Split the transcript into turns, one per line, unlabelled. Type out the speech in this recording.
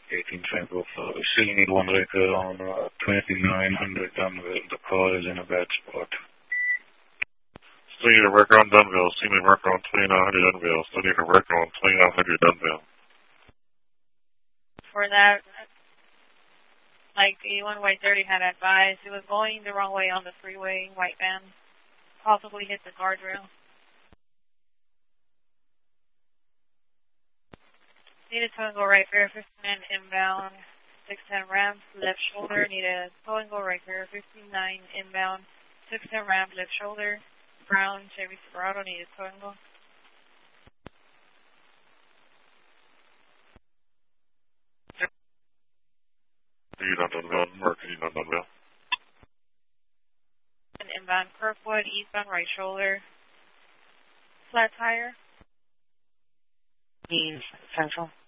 18 Tango 5. Still need one record on 2900 Dunville. The car is in a bad spot.
Still need a record on Dunville. Still need a record on 2900 Dunville. Still need a record on 2900 Dunville.
For that, like A1 White 30 had advised, it was going the wrong way on the freeway, white van. Possibly hit the guardrail. Needed tow and go right rear 59 inbound, 610 ramp, left shoulder. Needed tow and go right rear 59 inbound, 610 ramp, left shoulder. Brown Chevy Silverado needed tow and go.
Need on Dunville, Mercury on Dunville.
Inbound Kirkwood, eastbound right shoulder. Flat tire.
Means Central.